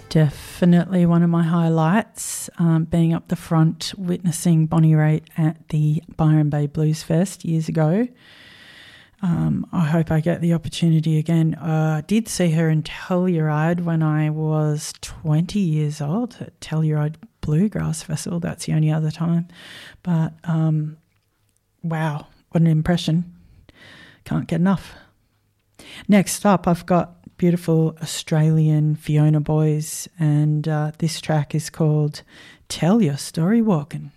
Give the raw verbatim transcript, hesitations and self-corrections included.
Definitely one of my highlights, um, being up the front, witnessing Bonnie Raitt at the Byron Bay Blues Fest years ago. Um, I hope I get the opportunity again. Uh, I did see her in Telluride when I was twenty years old at Telluride Bluegrass Festival. That's the only other time. But um, wow, what an impression. Can't get enough. Next up, I've got beautiful Australian Fiona Boys, and uh, this track is called Tell Your Story Walking.